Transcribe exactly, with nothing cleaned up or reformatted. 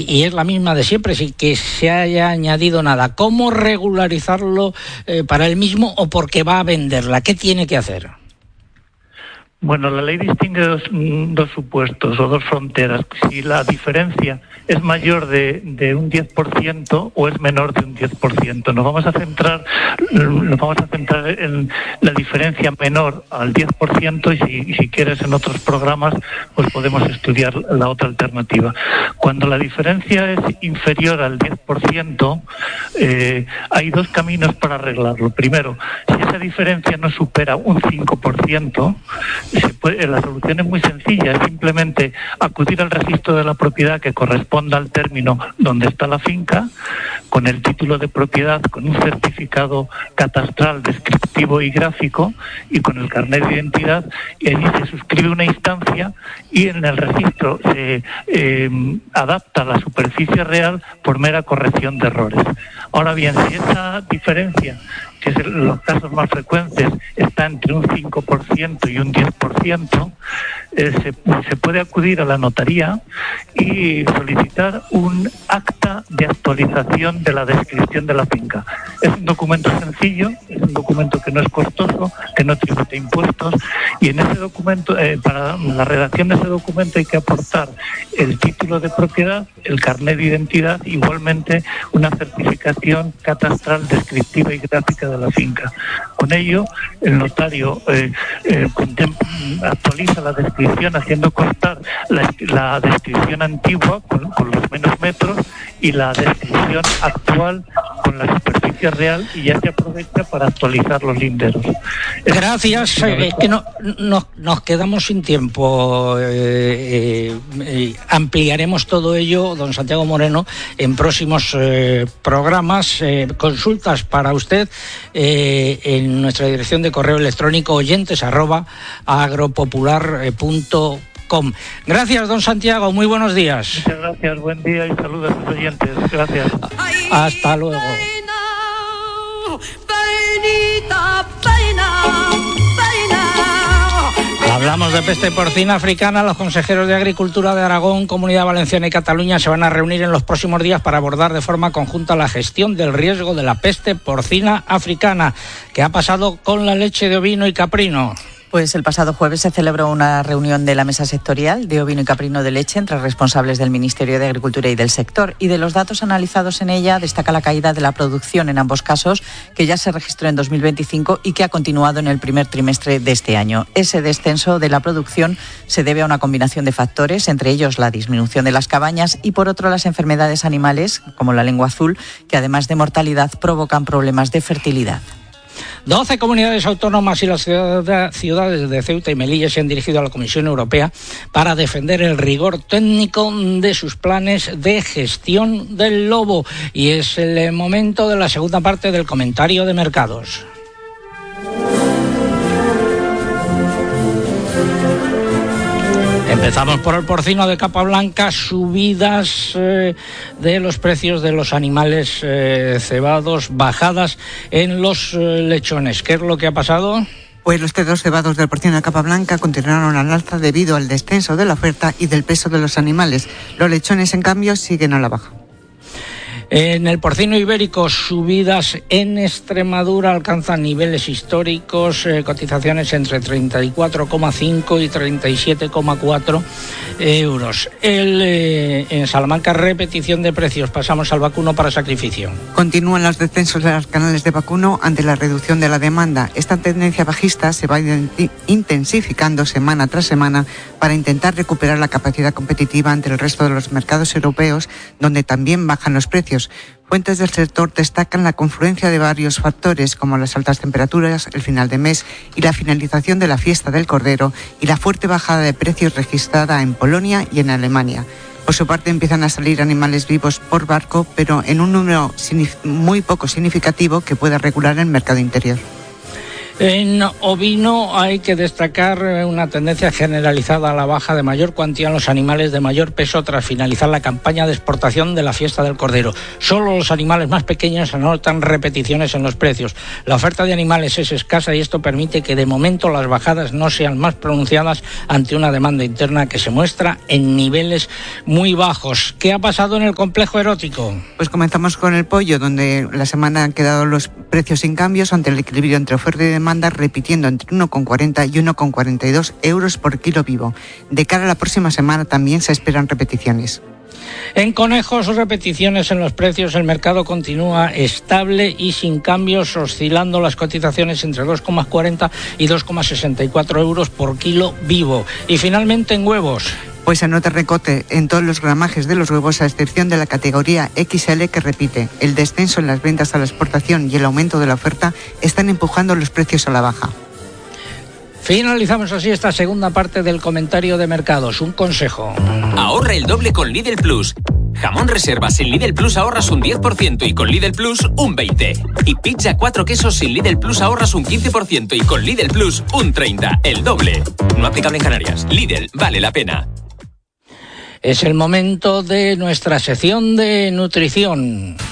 y es la misma de siempre, sin que se haya añadido nada. ¿Cómo regularizarlo eh, para él mismo o porque va a venderla? ¿Qué tiene que hacer? Bueno, la ley distingue dos, dos supuestos o dos fronteras. Si la diferencia es mayor de, de un diez por ciento o es menor de un diez por ciento. Nos vamos a centrar, nos vamos a centrar en la diferencia menor al diez por ciento y si, si quieres en otros programas pues podemos estudiar la otra alternativa. Cuando la diferencia es inferior al diez por ciento, eh, hay dos caminos para arreglarlo. Primero, si esa diferencia no supera un cinco por ciento, Se puede, la solución es muy sencilla, es simplemente acudir al registro de la propiedad que corresponda al término donde está la finca, con el título de propiedad, con un certificado catastral, descriptivo y gráfico, y con el carnet de identidad, y allí se suscribe una instancia y en el registro se eh, adapta la superficie real por mera corrección de errores. Ahora bien, si esa diferencia, que es los casos más frecuentes, está entre un cinco por ciento y un diez por ciento, eh, se, se puede acudir a la notaría y solicitar un acta de actualización de la descripción de la finca. Es un documento sencillo, es un documento que no es costoso, que no tributa impuestos, y en ese documento, eh, para la redacción de ese documento hay que aportar el título de propiedad, el carnet de identidad, igualmente una certificación catastral, descriptiva y gráfica de la finca. Con ello, el notario eh, eh, actualiza la descripción haciendo constar la, la descripción antigua con, con los menos metros y la descripción actual con la superficie real, y ya se aprovecha para actualizar los linderos. Gracias, es eh, que no, no, nos quedamos sin tiempo. Eh, eh, ampliaremos todo ello, don Santiago Moreno, en próximos eh, programas. Eh, consultas para usted eh, en nuestra dirección de correo electrónico oyentes arroba agropopular punto com. Gracias, don Santiago, muy buenos días. Muchas gracias, buen día y saludos a los oyentes. Gracias. Hasta luego. Hablamos de peste porcina africana. Los consejeros de Agricultura de Aragón, Comunidad Valenciana y Cataluña se van a reunir en los próximos días para abordar de forma conjunta la gestión del riesgo de la peste porcina africana. ¿Qué ha pasado con la leche de ovino y caprino? Pues el pasado jueves se celebró una reunión de la mesa sectorial de ovino y caprino de leche entre responsables del Ministerio de Agricultura y del sector, y de los datos analizados en ella destaca la caída de la producción en ambos casos, que ya se registró en dos mil veinticinco y que ha continuado en el primer trimestre de este año. Ese descenso de la producción se debe a una combinación de factores, entre ellos la disminución de las cabañas y por otro las enfermedades animales, como la lengua azul, que además de mortalidad provocan problemas de fertilidad. doce comunidades autónomas y las ciudades de Ceuta y Melilla se han dirigido a la Comisión Europea para defender el rigor técnico de sus planes de gestión del lobo. Y es el momento de la segunda parte del comentario de mercados. Empezamos por el porcino de capa blanca, subidas eh, de los precios de los animales eh, cebados, bajadas en los eh, lechones. ¿Qué es lo que ha pasado? Pues los precios cebados del porcino de capa blanca continuaron al alza debido al descenso de la oferta y del peso de los animales. Los lechones, en cambio, siguen a la baja. En el porcino ibérico, subidas en Extremadura alcanzan niveles históricos, eh, cotizaciones entre treinta y cuatro coma cinco y treinta y siete coma cuatro euros. El, eh, en Salamanca, repetición de precios. Pasamos al vacuno para sacrificio. Continúan los descensos de los canales de vacuno ante la reducción de la demanda. Esta tendencia bajista se va intensificando semana tras semana para intentar recuperar la capacidad competitiva ante el resto de los mercados europeos, donde también bajan los precios. Fuentes del sector destacan la confluencia de varios factores, como las altas temperaturas, el final de mes y la finalización de la fiesta del Cordero, y la fuerte bajada de precios registrada en Polonia y en Alemania. Por su parte, empiezan a salir animales vivos por barco, pero en un número muy poco significativo que pueda regular el mercado interior. En ovino hay que destacar una tendencia generalizada a la baja de mayor cuantía en los animales de mayor peso tras finalizar la campaña de exportación de la fiesta del cordero. Solo los animales más pequeños anotan repeticiones en los precios. La oferta de animales es escasa y esto permite que de momento las bajadas no sean más pronunciadas ante una demanda interna que se muestra en niveles muy bajos. ¿Qué ha pasado en el complejo erótico? Pues comenzamos con el pollo, donde la semana han quedado los precios sin cambios ante el equilibrio entre oferta y demanda, repitiendo entre uno coma cuarenta y uno coma cuarenta y dos euros por kilo vivo. De cara a la próxima semana también se esperan repeticiones. En conejos, repeticiones en los precios. El mercado continúa estable y sin cambios, oscilando las cotizaciones entre dos coma cuarenta y dos coma sesenta y cuatro euros por kilo vivo. Y finalmente en huevos. Pues se nota recorte en todos los gramajes de los huevos, a excepción de la categoría equis ele, que repite. El descenso en las ventas a la exportación y el aumento de la oferta están empujando los precios a la baja. Finalizamos así esta segunda parte del comentario de mercados. Un consejo. Ahorra el doble con Lidl Plus. Jamón reserva sin Lidl Plus ahorras un diez por ciento y con Lidl Plus un veinte por ciento. Y pizza cuatro quesos sin Lidl Plus ahorras un quince por ciento y con Lidl Plus un treinta por ciento. El doble. No aplicable en Canarias. Lidl, vale la pena. Es el momento de nuestra sección de nutrición.